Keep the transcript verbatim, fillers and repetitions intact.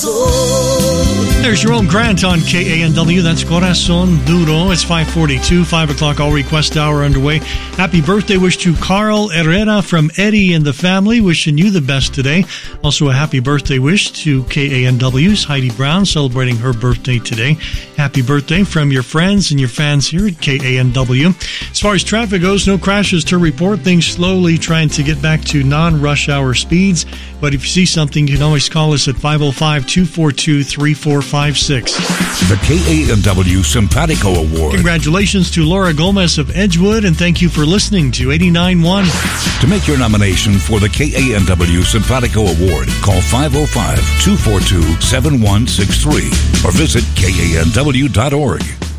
There's Jerome Grant on K A N W. That's Corazon Duro. It's five forty-two, five o'clock all request hour underway. Happy birthday wish to Carl Herrera from Eddie and the family. Wishing you the best today. Also a happy birthday wish to K A N W's Heidi Brown, celebrating her birthday today. Happy birthday from your friends and your fans here at K A N W. As far as traffic goes, no crashes to report. Things slowly trying to get back to non-rush hour speeds. But if you see something, you can always call us at five oh five, two four two, three four five six. The K A N W Simpatico Award. Congratulations to Laura Gomez of Edgewood, and thank you for listening to eighty-nine point one. To make your nomination for the K A N W Simpatico Award, call five oh five, two four two, seven one six three or visit K A N W dot org.